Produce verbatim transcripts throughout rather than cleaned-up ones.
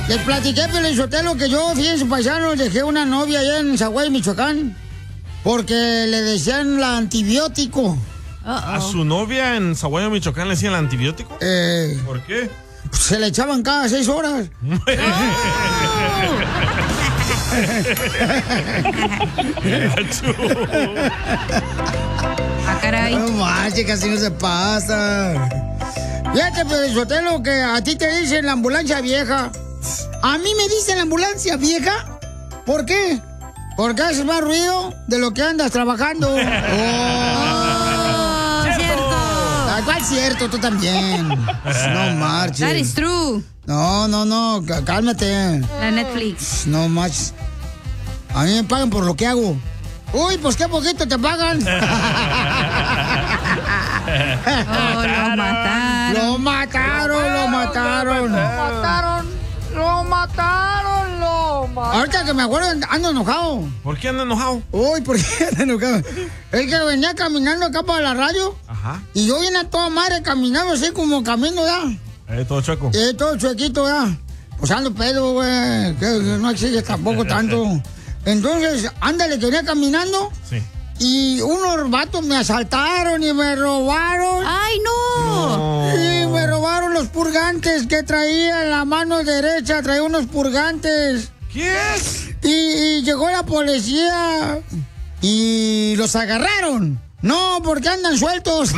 Les platiqué, Pelizotelo, que yo, fíjense, paisanos, dejé una novia allá en Zaguay, Michoacán, porque le decían la antibiótico. Uh-oh. ¿A su novia en Zaguayo, Michoacán, le decían el antibiótico? Eh, ¿Por qué? Se le echaban cada seis horas. Ah, caray. No manches, casi no se pasa. Fíjate, Pelizotelo, que a ti te dicen la ambulancia vieja. A mí me dicen la ambulancia vieja. ¿Por qué? Porque haces más ruido de lo que andas trabajando. Oh, oh cierto. ¿Cuál cierto? Tú también. No marches. That is true. No, no, no, cálmate. La Netflix. No marches. A mí me pagan por lo que hago. Uy, pues qué poquito te pagan. Oh, lo mataron. Lo mataron, lo mataron. Lo mataron, lo mataron, lo mataron. Ahorita que me acuerdo, ando enojado. ¿Por qué anda enojado? Uy, ¿por qué ando enojado? Es que venía caminando acá para la radio. Ajá. Y yo vine a toda madre caminando así como camino ya. Eh, todo chueco. Eh, todo chuequito ya. Pues ando pedo, güey. Que no exige tampoco tanto. Entonces, ándale, que venía caminando. Sí. Y unos vatos me asaltaron y me robaron. ¡Ay, no! no. Y me robaron los purgantes que traía en la mano derecha. Traía unos purgantes. ¿Qué? Y, y llegó la policía y los agarraron. No, porque andan sueltos.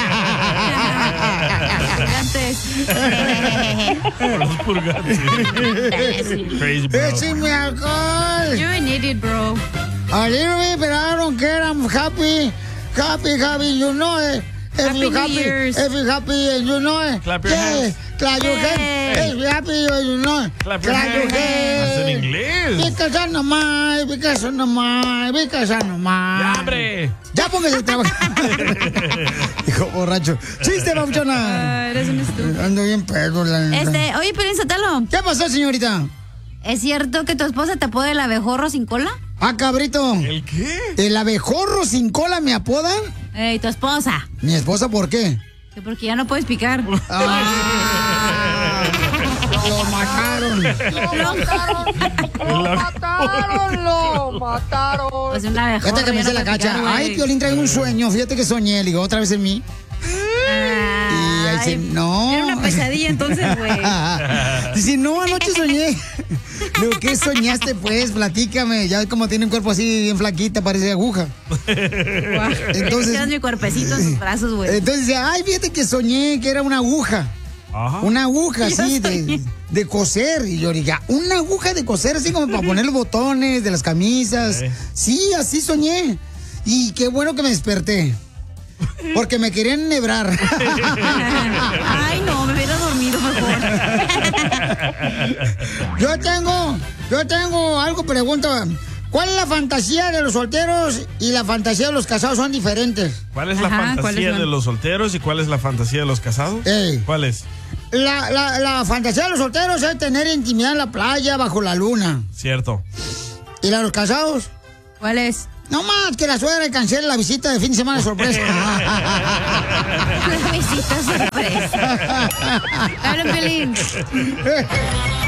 Los purgantes. Crazy, bro. Échame alcohol. You're an idiot, bro. A little bit, but I don't care. I'm happy. Happy, happy, you know it. If Happy you New happy, Year's. if you happy, and you know it. Clap your yeah. hands. Clap your hands. Hey. If you happy, you know it. Clap your hands. hands. ¿Es en inglés? Pica nomás, pica nomás, pica nomás. ¡Ya, hombre! Ya póngase a trabajar. Hijo borracho. ¡Chiste, babuchona! Ah, eres un estúpido. Ando bien pedo, la neta. Este, oye, Pelizotelo, ¿Qué pasó, señorita? ¿es cierto que tu esposa te apoda el abejorro sin cola? Ah, cabrito. ¿El qué? ¿El abejorro sin cola me apodan? Ey, tu esposa. ¿Mi esposa por qué? Que porque ya no puedes picar. Ah, lo mataron. Lo mataron, lo mataron, lo mataron. Pues un abejorro. Fíjate que me ya dice no la puede cacha. picar, güey. Ay, Piolín, trae un sueño. Fíjate que soñé. Le digo, otra vez en mí. Y ahí dice, no. Era una pesadilla entonces, güey. Dice, no, anoche soñé. Le digo, ¿qué soñaste, pues? Platícame. Ya ves como tiene un cuerpo así bien flaquita, parece aguja. Entonces. Tienes mi cuerpecito en sus brazos, güey. Entonces dice, ay, fíjate que soñé que era una aguja. Ajá. Una aguja Yo así soñé. de, de coser. Y yo dije, una aguja de coser así como para poner los botones de las camisas. Sí. Sí, así soñé. Y qué bueno que me desperté. Porque me querían enhebrar. Ay, no, me hubiera dormido mejor. Yo tengo, yo tengo algo, pregunta. ¿Cuál es la fantasía de los solteros y la fantasía de los casados son diferentes? ¿Cuál es la Ajá, ¿cuáles fantasía son? de los solteros y cuál es la fantasía de los casados? Ey. ¿Cuál es? La, la, la fantasía de los solteros es tener intimidad en la playa bajo la luna. Cierto. ¿Y la de los casados? ¿Cuál es? No más que la suegra cancele la visita de fin de semana de sorpresa. La visita sorpresa. Habla, Pelín.